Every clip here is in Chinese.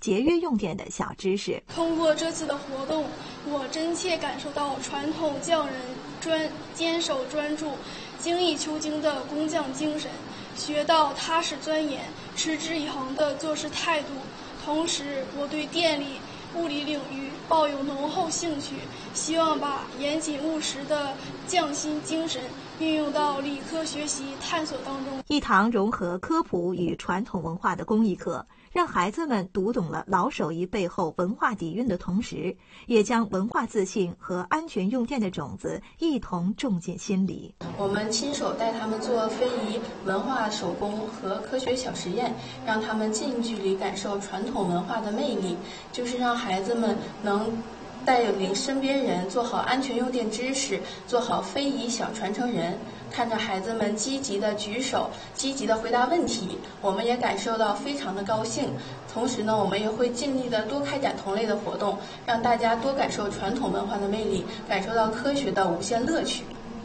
节约用电的小知识。 通过这次的活动，我真切感受到传统匠人坚守专注、精益求精的工匠精神，学到踏实钻研、持之以恒的做事态度。同时，我对电力、物理领域抱有浓厚兴趣，希望把严谨务实的匠心精神运用到理科学习探索当中。 一堂融合科普与传统文化的公益课，让孩子们读懂了老手艺背后文化底蕴的同时，也将文化自信和安全用电的种子一同种进心里。 我们亲手带他们做非遗、文化手工和科学小实验，让他们近距离感受传统文化的魅力，就是让孩子们能带领身边人做好安全用电知识，做好非遗小传承人。看着孩子们积极的举手，积极的回答问题，我们也感受到非常的高兴。同时呢，我们也会尽力的多开展同类的活动，让大家多感受传统文化的魅力，感受到科学的无限乐趣。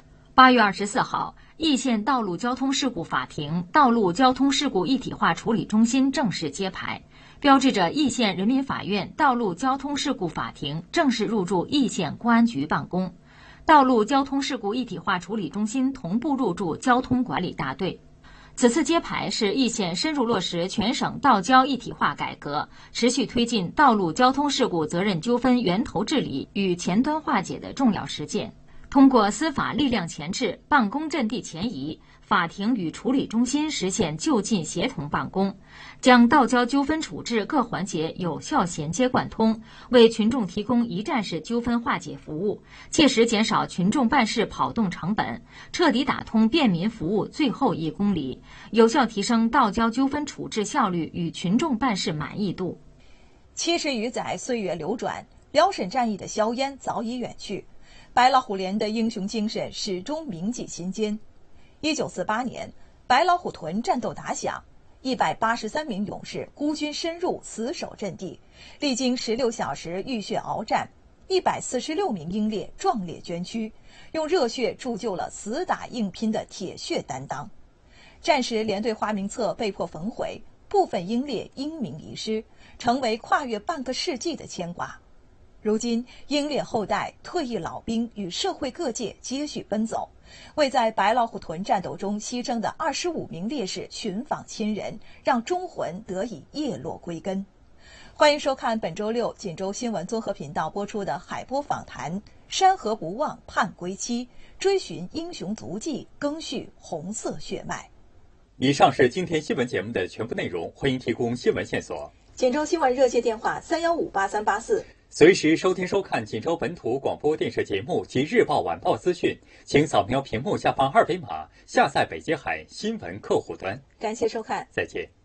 8月24号，易县道路交通事故法庭道路交通事故一体化处理中心正式揭牌，标志着易县人民法院道路交通事故法庭正式入驻易县公安局办公。道路交通事故一体化处理中心同步入驻交通管理大队。此次揭牌是易县深入落实全省道交一体化改革，持续推进道路交通事故责任纠纷源头治理与前端化解的重要实践。通过司法力量前置、办公阵地前移，法庭与处理中心实现就近协同办公，将道交纠纷处置各环节有效衔接贯通，为群众提供一站式纠纷化解服务，切实减少群众办事跑动成本，彻底打通便民服务最后1公里，有效提升道交纠纷处置效率与群众办事满意度。 70余载岁月流转，辽沈战役的硝烟早已远去，白老虎连的英雄精神始终铭记心间。1948年，白老虎屯战斗打响，183名勇士孤军深入，死守阵地，历经16小时浴血鏖战，146名英烈壮烈捐躯，用热血铸就了死打硬拼的铁血担当。战时连队花名册被迫焚毁，部分英烈英名遗失，成为跨越半个世纪的牵挂。如今，英烈后代、退役老兵与社会各界接续奔走，为在白老虎屯战斗中牺牲的25名烈士寻访亲人，让忠魂得以叶落归根。欢迎收看本周六锦州新闻综合频道播出的海波访谈，山河不忘盼归期，追寻英雄足迹，赓续红色血脉。 以上是今天新闻节目的全部内容，欢迎提供新闻线索。 锦州新闻热线电话3158384。 随时收听收看锦州本土广播电视节目及日报晚报资讯，请扫描屏幕下方2维码下载北极海新闻客户端。 感谢收看， 再见。